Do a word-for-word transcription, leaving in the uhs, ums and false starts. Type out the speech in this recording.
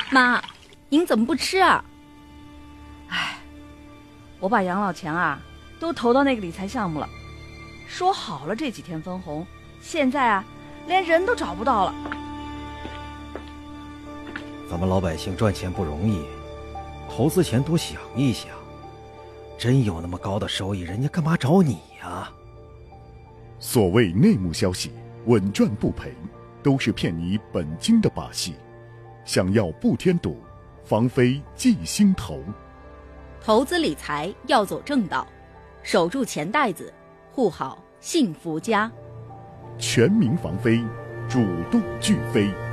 妈，您怎么不吃啊？ 哎，我把养老钱啊都投到那个理财项目了，说好了这几天分红，现在啊连人都找不到了。 咱们老百姓赚钱不容易，投资前多想一想，真有那么高的收益，人家干嘛找你呀？ 所谓内幕消息，稳赚不赔，都是骗你本金的把戏。想要不添堵，防非忌心头。 投资理财要走正道，守住钱袋子，护好幸福家。 全民防非，主动拒非。